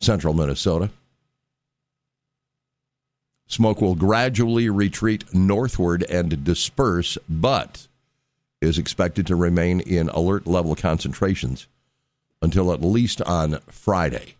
central Minnesota. Smoke will gradually retreat northward and disperse, but is expected to remain in alert level concentrations until at least on Friday.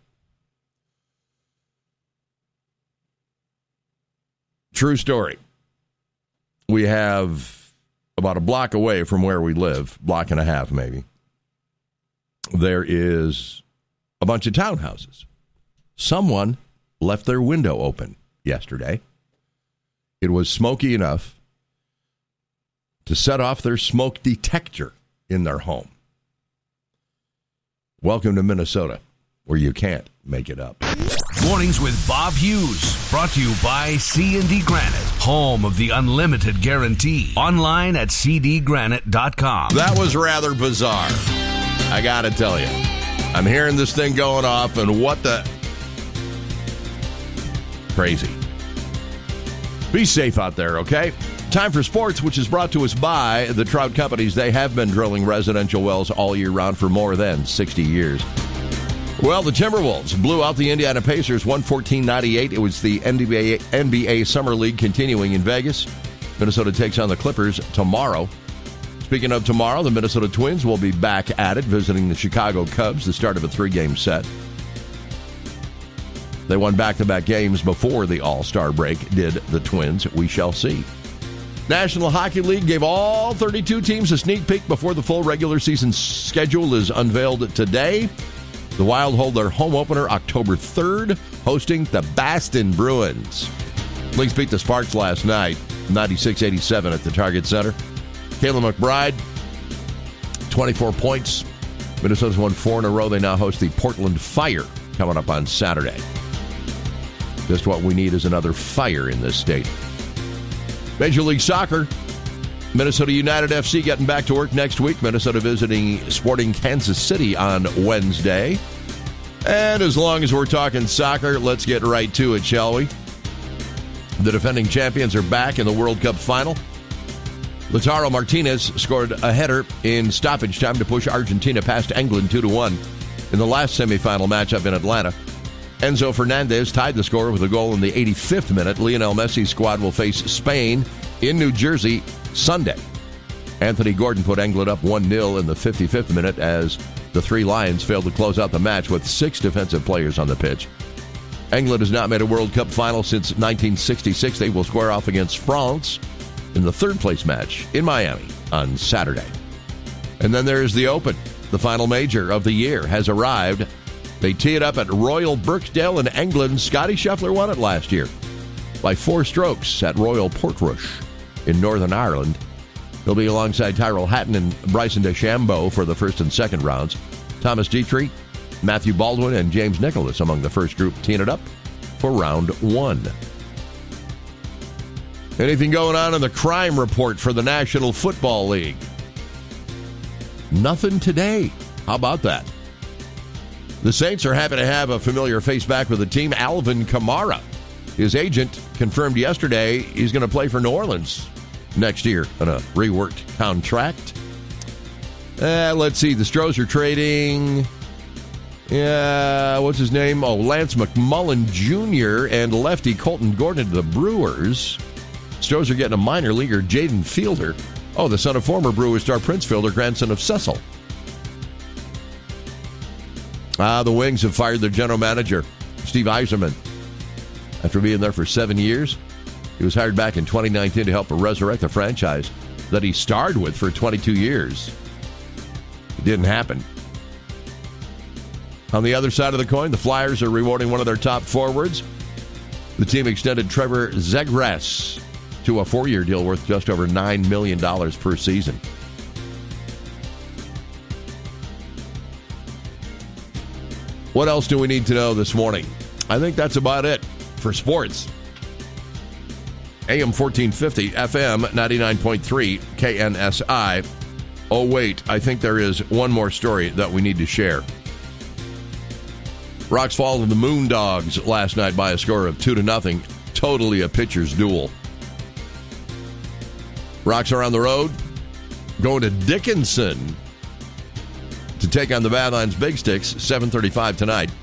True story. We have about a block away from where we live, block and a half maybe, there is a bunch of townhouses. Someone left their window open yesterday. It was smoky enough to set off their smoke detector in their home. Welcome to Minnesota, where you can't make it up. Mornings with Bob Hughes, brought to you by C&D Granite, home of the unlimited guarantee. Online at cdgranite.com. That was rather bizarre, I gotta tell you. I'm hearing this thing going off, and what the... Crazy. Be safe out there, okay? Time for sports, which is brought to us by the Trout Companies. They have been drilling residential wells all year round for more than 60 years. Well, the Timberwolves blew out the Indiana Pacers 114-98. It was the NBA Summer League continuing in Vegas. Minnesota takes on the Clippers tomorrow. Speaking of tomorrow, the Minnesota Twins will be back at it, visiting the Chicago Cubs, the start of a 3-game set. They won back-to-back games before the All-Star break, did the Twins. We shall see. National Hockey League gave all 32 teams a sneak peek before the full regular season schedule is unveiled today. The Wild hold their home opener October 3rd, hosting the Boston Bruins. Lynx beat the Sparks last night, 96-87 at the Target Center. Kayla McBride, 24 points. Minnesota's won 4 in a row. They now host the Portland Fire coming up on Saturday. Just what we need is another fire in this state. Major League Soccer, Minnesota United FC getting back to work next week. Minnesota visiting Sporting Kansas City on Wednesday. And as long as we're talking soccer, let's get right to it, shall we? The defending champions are back in the World Cup final. Lautaro Martinez scored a header in stoppage time to push Argentina past England 2-1 in the last semifinal matchup in Atlanta. Enzo Fernandez tied the score with a goal in the 85th minute. Lionel Messi's squad will face Spain in New Jersey Sunday. Anthony Gordon put England up 1-0 in the 55th minute as the Three Lions failed to close out the match with 6 defensive players on the pitch. England has not made a World Cup final since 1966. They will square off against France in the third-place match in Miami on Saturday. And then there's the Open. The final major of the year has arrived. They tee it up at Royal Birkdale in England. Scottie Scheffler won it last year by 4 strokes at Royal Portrush in Northern Ireland. He'll be alongside Tyrrell Hatton and Bryson DeChambeau for the first and second rounds. Thomas Dietrich, Matthew Baldwin, and James Nicklaus among the first group teeing it up for round 1. Anything going on in the crime report for the National Football League? Nothing today. How about that? The Saints are happy to have a familiar face back with the team, Alvin Kamara. His agent confirmed yesterday he's going to play for New Orleans next year on a reworked contract. Let's see. The Stros are trading... what's his name? Lance McMullen Jr. and lefty Colton Gordon to the Brewers. Stros are getting a minor leaguer, Jaden Fielder. The son of former Brewers star Prince Fielder, grandson of Cecil. The Wings have fired their general manager, Steve Yzerman. After being there for 7 years, he was hired back in 2019 to help resurrect the franchise that he starred with for 22 years. It didn't happen. On the other side of the coin, the Flyers are rewarding one of their top forwards. The team extended Trevor Zegras to a 4-year deal worth just over $9 million per season. What else do we need to know this morning? I think that's about it for sports. AM 1450, FM 99.3, KNSI. Oh, wait, I think there is one more story that we need to share. Rocks fall to the Moondogs last night by a score of 2-0. Totally a pitcher's duel. Rocks are on the road, going to Dickinson to take on the Badlands Big Sticks, 7:35 tonight.